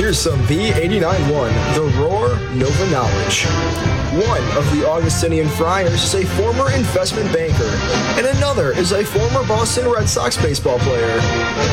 Here's some B89.1, The Roar Nova Knowledge. One of the Augustinian Friars is a former investment banker, and another is a former Boston Red Sox baseball player.